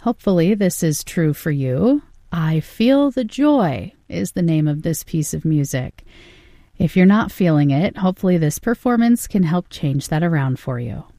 Hopefully this is true for you. I Feel the Joy is the name of this piece of music. If you're not feeling it, hopefully this performance can help change that around for you.